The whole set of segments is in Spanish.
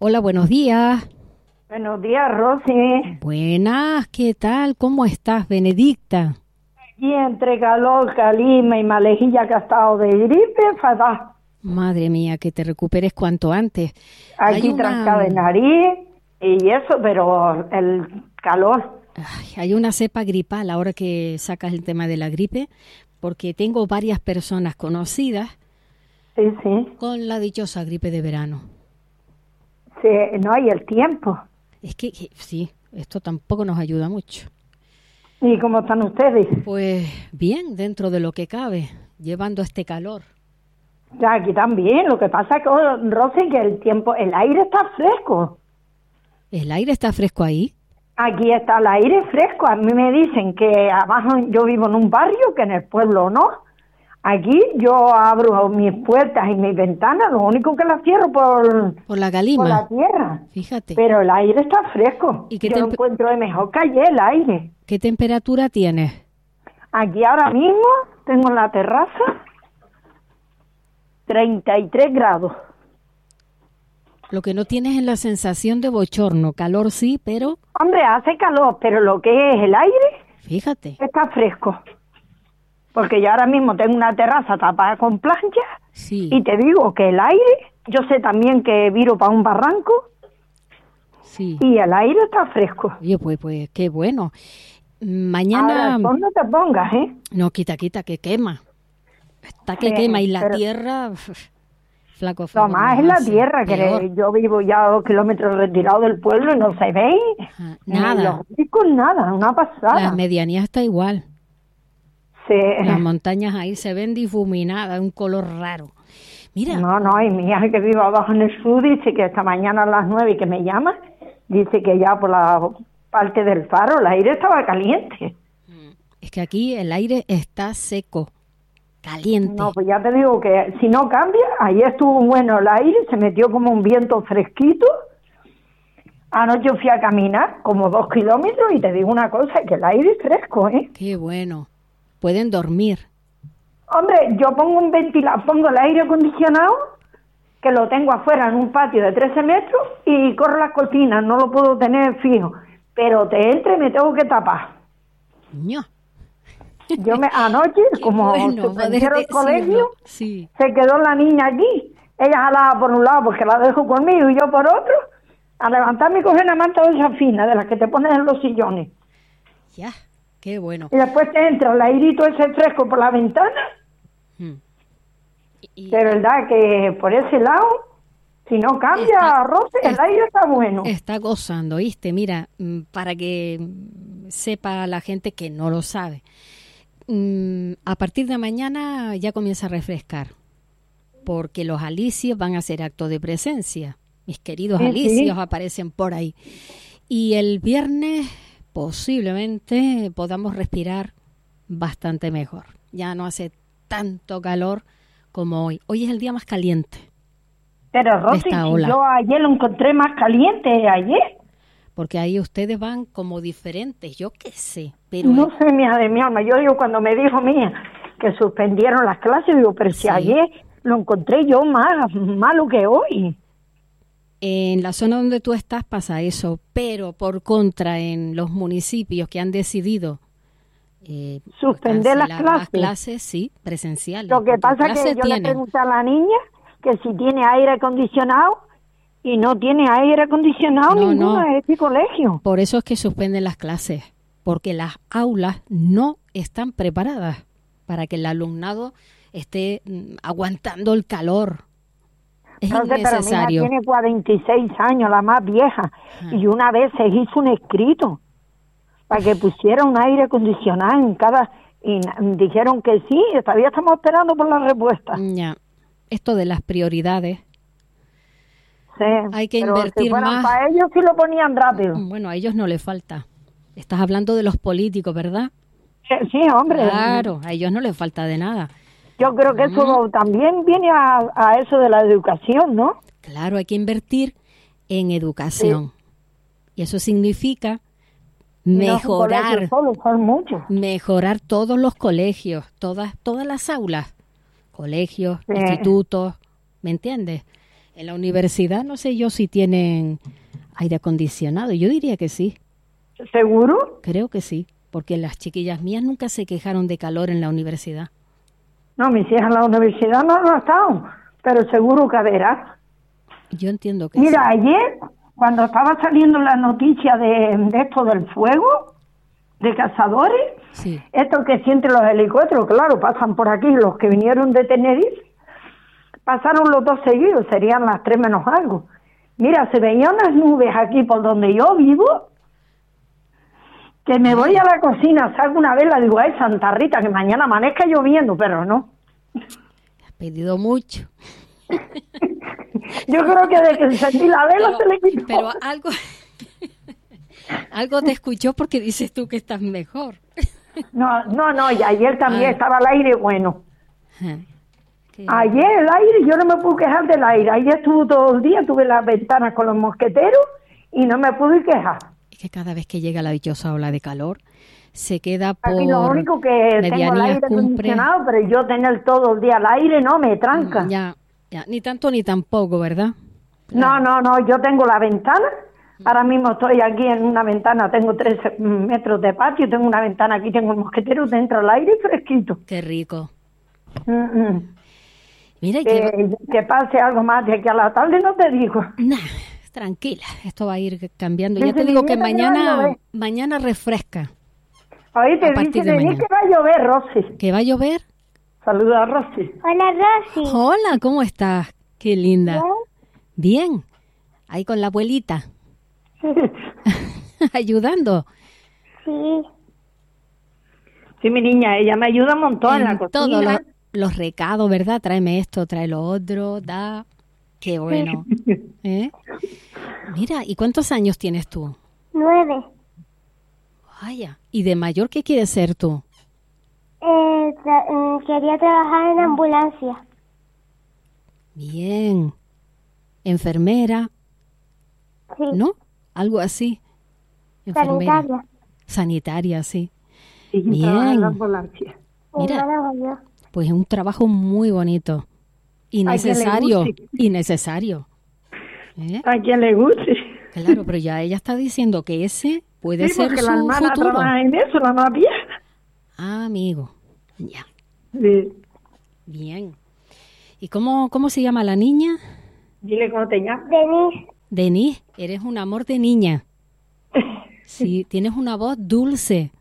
Hola, buenos días. Buenos días, Rosy. Buenas, ¿qué tal? ¿Cómo estás, Benedicta? Aquí entre calor, calima y malejilla que ha estado de gripe, fatal. Madre mía, que te recuperes cuanto antes. Aquí trancada de nariz y eso, pero el calor. Hay una cepa gripal ahora que sacas el tema de la gripe, porque tengo varias personas conocidas Sí. con la dichosa gripe de verano. Sí, no hay el tiempo. Es que sí, esto tampoco nos ayuda mucho. ¿Y cómo están ustedes? Pues bien, dentro de lo que cabe, llevando este calor. Ya, aquí también. Lo que pasa es que, Rosy, que el aire está fresco. ¿El aire está fresco ahí? Aquí está el aire fresco. A mí me dicen que abajo yo vivo en un barrio, que en el pueblo no. Aquí yo abro mis puertas y mis ventanas, lo único que las cierro por la calima. Por la tierra. Fíjate. Pero el aire está fresco. ¿Y yo lo encuentro de mejor que ayer el aire. ¿Qué temperatura tienes? Aquí ahora mismo tengo en la terraza 33 grados. Lo que no tienes es la sensación de bochorno, calor sí, pero... Hombre, hace calor, pero lo que es el aire... Fíjate. Está fresco. Porque yo ahora mismo tengo una terraza tapada con plancha. Sí. Y te digo que el aire... Yo sé también que viro para un barranco. Sí. Y el aire está fresco. Oye, pues qué bueno. Mañana... Ahora, no te pongas, ¿eh? No, quita, que quema. Está que quema y la tierra... Flaco, lo más es la tierra, que yo vivo ya 2 kilómetros retirado del pueblo y no se ve. Nada. Nada, una pasada. Las medianías está igual. Sí. Las montañas ahí se ven difuminadas, un color raro. Mira. No, y mi hija que vive abajo en el sur dice que esta mañana a las 9 que me llama, dice que ya por la parte del faro el aire estaba caliente. Es que aquí el aire está seco. Caliente. No, pues ya te digo que si no cambia, ayer estuvo bueno el aire, se metió como un viento fresquito. Anoche fui a caminar como 2 kilómetros y te digo una cosa, que el aire es fresco, ¿eh? Qué bueno. Pueden dormir. Hombre, yo pongo pongo el aire acondicionado, que lo tengo afuera en un patio de 13 metros y corro las cortinas, no lo puedo tener fijo. Pero te entra y me tengo que tapar. No. Yo anoche, como suspendieron el colegio, sí. Se quedó la niña aquí. Ella jalaba por un lado porque la dejo conmigo y yo por otro. A levantarme y coger una manta de esa fina, de las que te pones en los sillones. Ya, qué bueno. Y después te entra el airito ese fresco por la ventana. De verdad que por ese lado, si no cambia, Rosy, el aire está bueno. Está gozando, ¿viste? Mira, para que sepa la gente que no lo sabe. A partir de mañana ya comienza a refrescar, porque los alicios van a hacer acto de presencia. Mis queridos alicios aparecen por ahí. Y el viernes posiblemente podamos respirar bastante mejor. Ya no hace tanto calor como hoy. Hoy es el día más caliente. Pero Rosy, yo ayer lo encontré más caliente ayer. Porque ahí ustedes van como diferentes, yo qué sé. Pero no sé, mi alma, yo digo, cuando me dijo mía que suspendieron las clases, digo, pero si ayer lo encontré yo más malo que hoy. En la zona donde tú estás pasa eso, pero por contra en los municipios que han decidido suspender las clases, sí, presenciales. Lo que pasa es que yo le pregunté a la niña que si tiene aire acondicionado y no tiene aire acondicionado ninguno de este colegio. Por eso es que suspenden las clases, porque las aulas no están preparadas para que el alumnado esté aguantando el calor. Es innecesario. Pero mi hija tiene 46 años, la más vieja, y una vez se hizo un escrito para que pusiera un aire acondicionado en cada... Y dijeron que sí, todavía estamos esperando por la respuesta. Ya, esto de las prioridades. Sí, hay que invertir más. Para ellos sí lo ponían rápido. Bueno, a ellos no les falta. Estás hablando de los políticos, ¿verdad? Sí, hombre. Claro, a ellos no les falta de nada. Yo creo que eso también viene a eso de la educación, ¿no? Claro, hay que invertir en educación. Sí. Y eso significa mejorar, mejorar todos los colegios, todas las aulas, colegios, institutos, ¿me entiendes? En la universidad no sé yo si tienen aire acondicionado. Yo diría que sí. ¿Seguro? Creo que sí, porque las chiquillas mías nunca se quejaron de calor en la universidad. No, mis hijas en la universidad no han estado, pero seguro que habrá. Yo entiendo que Mira, sí. ayer, cuando estaba saliendo la noticia de esto del fuego, de cazadores, Sí. estos que sienten los helicópteros, claro, pasan por aquí, los que vinieron de Tenerife, pasaron los dos seguidos, serían las 3 menos algo. Mira, se veían unas nubes aquí por donde yo vivo, que me voy a la cocina, saco una vela, digo, ay, Santa Rita, que mañana amanezca lloviendo, pero no. Has pedido mucho. Yo creo que de que encendí la vela se le quitó. Pero algo te escuchó porque dices tú que estás mejor. No, y ayer también estaba el aire bueno. Qué- Ayer el aire, yo no me pude quejar del aire. Ayer estuvo todo el día, tuve las ventanas con los mosqueteros y no me pude quejar. Es que cada vez que llega la dichosa ola de calor, se queda por Aquí lo único que tengo el Medianías aire Cumbre. acondicionado, pero yo tener todo el día el aire no me tranca. Ya, ni tanto ni tampoco, ¿verdad? No, yo tengo la ventana. Ahora mismo estoy aquí en una ventana, tengo 13 metros de patio, tengo una ventana aquí, tengo el mosquetero, dentro el aire fresquito. Qué rico. Mm. Mira, Que pase algo más de aquí a la tarde, no te digo. nah, tranquila, esto va a ir cambiando. Ya Dice te mi digo que nieta que va a llover. mañana refresca. Oíste, A partir de dice mañana. que va a llover, Rosy. ¿Que va a llover? Saluda a Rosy. Hola, Rosy. Hola, ¿cómo estás? Qué linda. ¿Bien? Bien. Ahí con la abuelita. Ayudando. Sí. Sí, mi niña, ella me ayuda un montón en la cocina. Todos los recados, ¿verdad? Tráeme esto, trae lo otro, da. Qué bueno. ¿Eh? Mira, ¿y cuántos años tienes tú? 9. Vaya. ¿Y de mayor qué quieres ser tú? Quería trabajar en ambulancia. Bien. Enfermera, Sí. ¿no? Algo así. Enfermera. Sanitaria. Sanitaria, sí. Sí, Bien. trabaja en la ambulancia. Mi Mira. hermana mayor. Pues es un trabajo muy bonito. Y A quien le necesario. guste. Y necesario. ¿Eh? A quien le guste. Claro, pero ya ella está diciendo que ese puede Sí, ser porque su la hermana futuro. trabaja en eso, la más vieja. Ah, amigo. Ya. Sí. Bien. ¿Y cómo se llama la niña? Dile cómo te llamas. Denise. Denise, eres un amor de niña. Sí, tienes una voz dulce.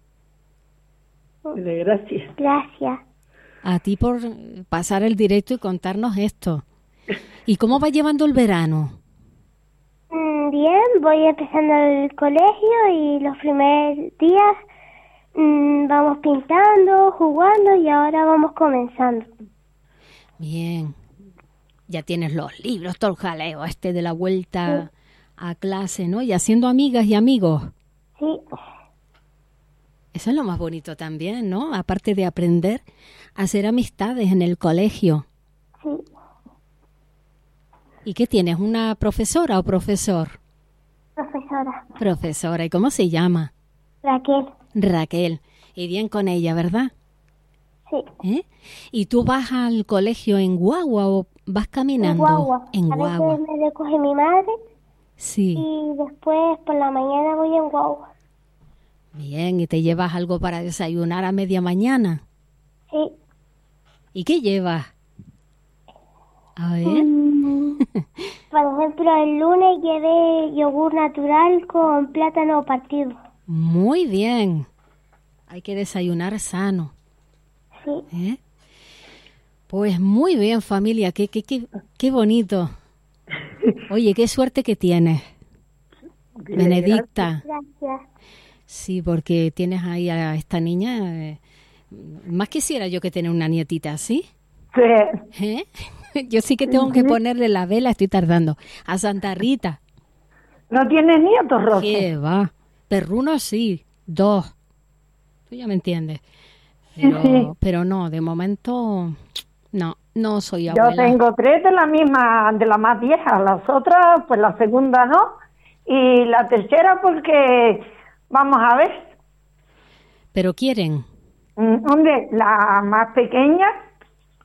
Gracias. Gracias. A ti por pasar el directo y contarnos esto. ¿Y cómo va llevando el verano? Bien, voy empezando el colegio y los primeros días vamos pintando, jugando y ahora vamos comenzando. Bien. Ya tienes los libros, todo el jaleo de la vuelta a clase, ¿no? Y haciendo amigas y amigos. Sí, Eso es lo más bonito también, ¿no? Aparte de aprender a hacer amistades en el colegio. sí, ¿Y qué tienes? ¿Una profesora o profesor? profesora. Profesora. ¿Y cómo se llama? Raquel. Raquel. Y bien con ella, ¿verdad? Sí, ¿Eh? ¿Y tú vas al colegio en guagua o vas caminando? en guagua. En A veces guagua. me recoge mi madre Sí. y después por la mañana voy en guagua. Bien. ¿Y te llevas algo para desayunar a media mañana? Sí. ¿Y qué llevas? A ver. Por ejemplo, el lunes llevé yogur natural con plátano partido. Muy bien. Hay que desayunar sano. Sí, ¿Eh? Pues muy bien, familia. Qué bonito. Oye, qué suerte que tienes, Benedicta. gracias. Sí, porque tienes ahí a esta niña. Más quisiera yo que tener una nietita así. Sí. ¿Eh? Yo sí que tengo que ponerle la vela, estoy tardando. A Santa Rita. ¿No tienes nietos, Rosy? ¿Qué va? Perruno sí, 2. Tú ya me entiendes. Pero, Sí. pero no, de momento no soy abuela. Yo tengo 3 de la misma, de la más vieja. Las otras, pues la segunda no. Y la tercera porque, vamos a ver. Pero quieren. Hombre, la más pequeña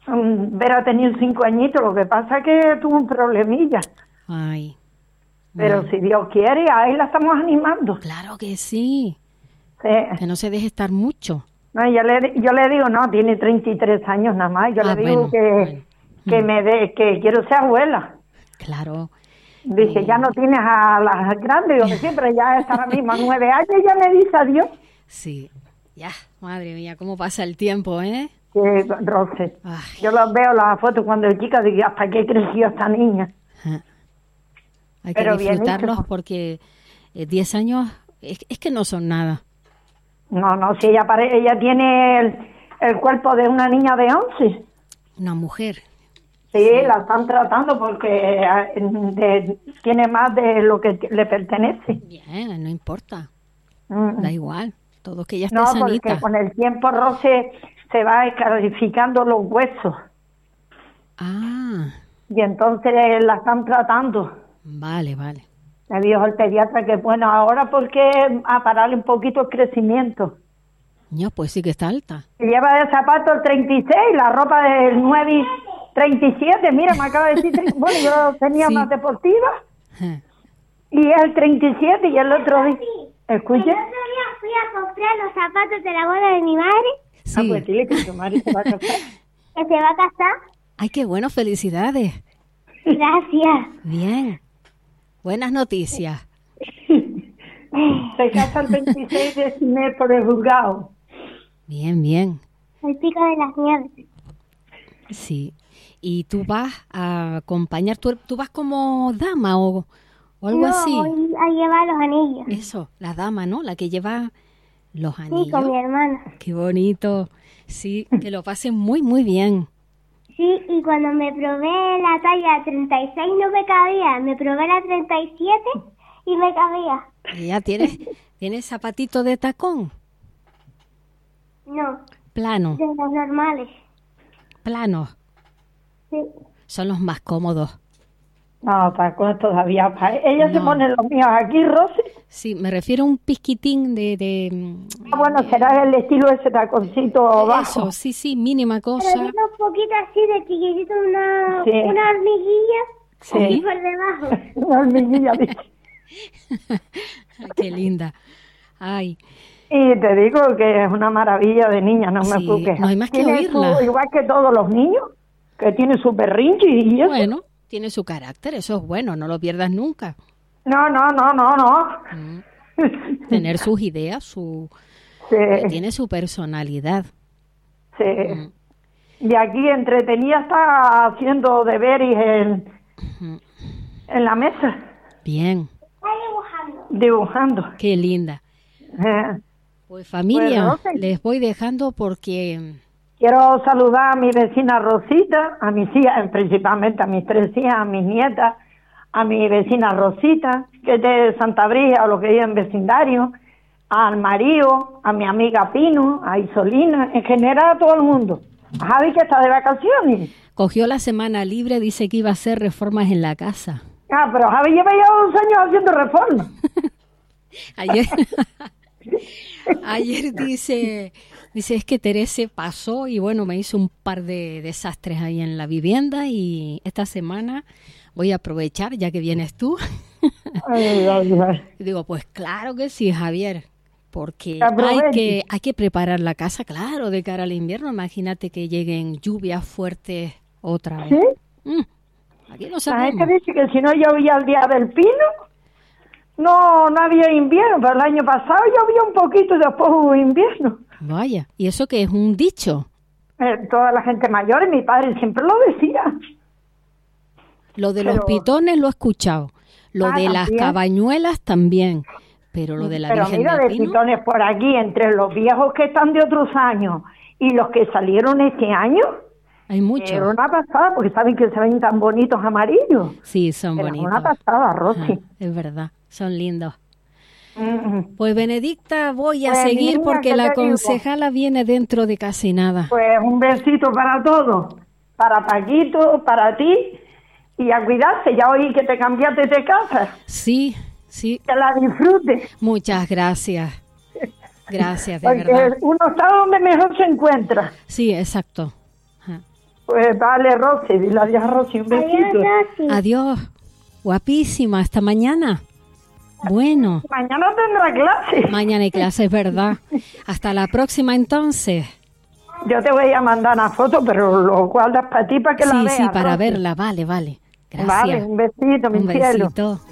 Vera ha tenido 5 añitos, lo que pasa es que tuvo un problemilla. Ay. Pero si Dios quiere, ahí la estamos animando. Claro que sí. Sí. Que no se deje estar mucho. No, yo le digo, no, tiene 33 años nada más. Yo le digo que quiero ser abuela. Claro. Dice, ya no tienes a las grandes, yo siempre ya es ahora mismo 9 años y ya me dice adiós. Sí, ya, madre mía, cómo pasa el tiempo, ¿eh? Que, Rosy, Ay. yo los veo las fotos cuando era chica, digo, hasta qué creció esta niña. Ajá. Hay Pero que disfrutarlos porque 10 años es que no son nada. No, si ella tiene el cuerpo de una niña de 11. Una mujer. Sí, la están tratando porque tiene más de lo que le pertenece. Bien, no importa. Da igual. Todo que ella esté No, sanita. porque con el tiempo, Rosy, se va escarificando los huesos. Ah, Y entonces la están tratando. vale. Me dijo el pediatra que bueno, ahora porque a pararle un poquito el crecimiento. Ya, pues sí que está alta. Y lleva de zapato el 36, la ropa del 9 y 37, mira, me acaba de decir, bueno, yo tenía Sí. más deportiva, Ah. y es el 37 y el otro día, escuche. El otro día fui a comprar los zapatos de la boda de mi madre, Sí. Pues dile que tu madre se va a casar. que se va a casar. Ay, qué bueno, felicidades. Gracias. Bien. Buenas noticias. Se casa el 26 de este mes por el juzgado. Bien. El pico de las nieves. Sí. Y tú vas a acompañar, tú vas como dama o algo así. Voy a llevar los anillos. Eso, la dama, ¿no? La que lleva los Sí, anillos. con mi hermana. Qué bonito. Sí, que lo pasen muy bien. Sí, y cuando me probé la talla 36 no me cabía. Me probé la 37 y me cabía. ¿Y ya tienes zapatito de tacón? No, Plano, de los normales. planos. Sí. Son los más cómodos. No, Paco, todavía. Ella se No. pone los míos aquí, Rosy. Sí, me refiero a un pisquitín de Bueno, será el estilo ese taconcito bajo. eso, sí, mínima Pero cosa. tiene un poquito así de chiquitito, una Sí. hormiguilla Sí. por debajo. Una hormiguilla, dice. Ay, qué linda. Ay, Y te digo que es una maravilla de niña, no me Sí, puedo quejar. no hay más que Tiene oírla. igual que todos los niños, que tiene su berrinche y eso. bueno, tiene su carácter, eso es bueno, no lo pierdas nunca. No. Tener sus ideas, Sí, tiene su personalidad. sí. De aquí entretenida está haciendo deberes en la mesa, Bien, Está dibujando. dibujando. qué linda. Eh, Pues familia, Pues, Rosa, les voy dejando porque Quiero saludar a mi vecina Rosita, a mis hijas, principalmente a mis 3 hijas, a mis nietas, a mi vecina Rosita, que es de Santa Brígida, o lo que vive en vecindario, al marido, a mi amiga Pino, a Isolina, en general a todo el mundo. A Javi, que está de vacaciones. cogió la semana libre, dice que iba a hacer reformas en la casa. Pero Javi lleva ya 2 años haciendo reformas. Ayer dice, es que Teresa pasó y bueno, me hizo un par de desastres ahí en la vivienda y esta semana voy a aprovechar ya que vienes tú. Y digo, pues claro que sí, Javier, porque Aproveche. hay que preparar la casa, claro, de cara al invierno. Imagínate que lleguen lluvias fuertes otra vez. ¿Sí? Aquí no La sabemos. gente dice que si no llovía el día del pino, no había invierno, pero el año pasado llovía un poquito y después hubo invierno. Vaya, y eso que es un dicho. Toda la gente mayor, y mi padre siempre lo decía. Lo de Pero- los pitones lo he escuchado. Lo de las también. cabañuelas también. Pero lo de la Pero Virgen mira, del de Pino, pitones por aquí, entre los viejos que están de otros años y los que salieron este año, hay mucho. era una pasada, porque saben que se ven tan bonitos amarillos. Sí, son Era bonitos. una pasada, Ajá, Rosy. es verdad, son lindos. Mm. Pues Benedicta, voy a Pues, seguir niña, porque ¿qué la te digo? concejala viene dentro de casi nada. Pues un besito para todos, para Paquito, para ti, y a cuidarse. Ya oí que te cambiaste de casa, Sí, que la disfrutes, muchas gracias. Gracias, de porque verdad. uno está donde mejor se encuentra. Sí, exacto. Ajá. Pues vale, Rosy, dile adiós a Rosy, un besito. Adiós, Rosy. Adiós. Guapísima, hasta mañana. Bueno, Mañana tendrá clase. mañana hay clase, es verdad. Hasta la próxima entonces. Yo te voy a mandar una foto, pero lo guardas para ti para que la Sí, veas. sí, para Rosy. verla, vale, vale. Gracias. Vale, un besito, mi Un cielo. besito.